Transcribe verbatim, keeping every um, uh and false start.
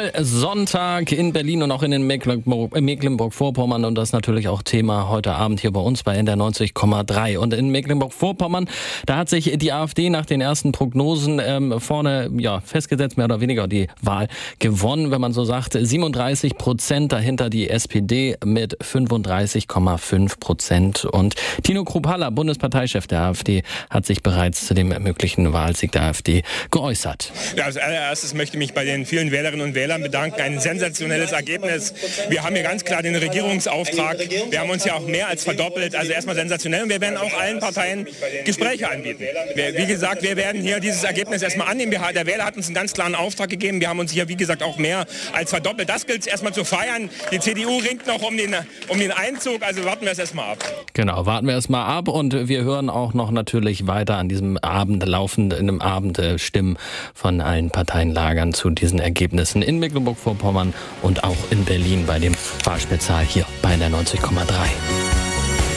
Wahlsonntag in Berlin und auch in den Mecklenburg, Mecklenburg-Vorpommern und das ist natürlich auch Thema heute Abend hier bei uns bei N D R neunzig Komma drei. Und in Mecklenburg-Vorpommern, da hat sich die AfD nach den ersten Prognosen ähm, vorne ja festgesetzt, mehr oder weniger die Wahl gewonnen, wenn man so sagt. siebenunddreißig Prozent, dahinter die S P D mit fünfunddreißig Komma fünf Prozent. Und Tino Kruppalla, Bundesparteichef der AfD, hat sich bereits zu dem möglichen Wahlsieg der AfD geäußert. Ja, als allererstes möchte ich mich bei den vielen Wählerinnen und Wählern bedanken. Ein sensationelles Ergebnis. Wir haben hier ganz klar den Regierungsauftrag. Wir haben uns ja auch mehr als verdoppelt. Also erstmal sensationell. Und wir werden auch allen Parteien Gespräche anbieten. Wir, wie gesagt, wir werden hier dieses Ergebnis erstmal annehmen. Wir, der Wähler hat uns einen ganz klaren Auftrag gegeben. Wir haben uns hier, wie gesagt, auch mehr als verdoppelt. Das gilt es erstmal zu feiern. Die C D U ringt noch um den, um den Einzug. Also warten wir es erstmal ab. Genau, warten wir erstmal ab. Und wir hören auch noch natürlich weiter an diesem Abend laufend, in einem Abend äh, Stimmen von allen Parteienlagern zu diesen Ergebnissen in Mecklenburg-Vorpommern und auch in Berlin bei dem Wahlspezial hier bei N D R neunzig Komma drei.